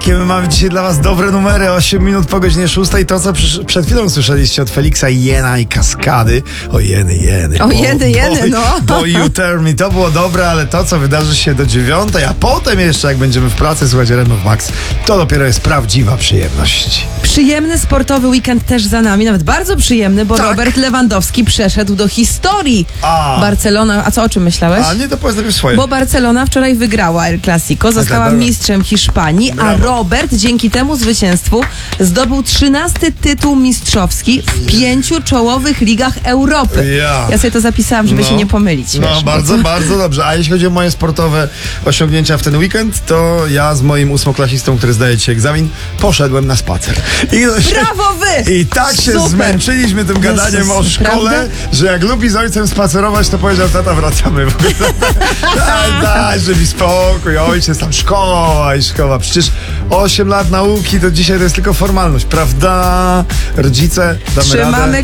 Jakie my mamy dzisiaj dla was dobre numery. 8 minut po godzinie 6. To, co przed chwilą słyszeliście od Feliksa Jena i Kaskady. O jeny. Bo You Turn Me. To było dobre, ale to, co wydarzy się do 9, a potem jeszcze, jak będziemy w pracy słuchać RMF Max, to dopiero jest prawdziwa przyjemność. Przyjemny sportowy weekend też za nami, nawet bardzo przyjemny, bo Tak. Robert Lewandowski przeszedł do historii. Barcelona, a co, o czym myślałeś? A nie, to powiedz najpierw swoje. Bo Barcelona wczoraj wygrała El Clasico, została brawo. mistrzem Hiszpanii, Brawo. a Robert dzięki temu zwycięstwu zdobył 13. tytuł mistrzowski w 5 czołowych ligach Europy. Ja sobie to zapisałam, żeby się nie pomylić. No, wiesz, bardzo dobrze. A jeśli chodzi o moje sportowe osiągnięcia w ten weekend, to ja z moim ósmoklasistą, który zdaje dzisiaj egzamin, poszedłem na spacer. Brawo wy! I tak się Super. zmęczyliśmy tym gadaniem Jezus, o szkole, naprawdę? że jak lubi z ojcem spacerować, to powiedział: tata, wracamy. Dajże mi spokój, ojciec, tam szkoła i szkoła. Przecież 8 lat nauki to dzisiaj to jest tylko formalność, prawda? Rodzice, damy radę. Trzymamy